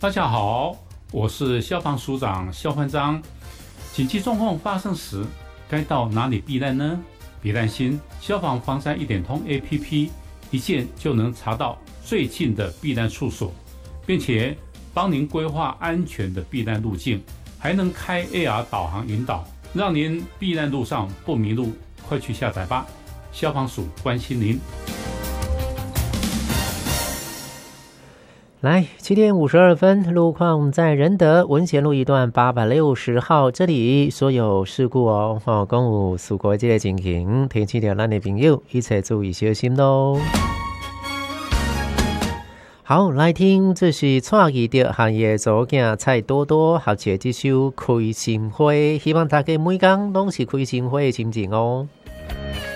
大家好，我是消防署长肖焕章。紧急状况发生时，该到哪里避难呢？别担心，消防防灾一点通 APP 一键就能查到最近的避难处所，并且帮您规划安全的避难路径，还能开 AR 导航引导，让您避难路上不迷路。快去下载吧！消防署关心您。 来7:52，路况在仁德文贤路一段860号，这里所有事故讲有事故这个情形，提醒到咱的朋友一切注意小心咯。好，来听，这是蔡记的行业组囝蔡多多合写这首开心花，希望大家每天拢是开心花的心情哦。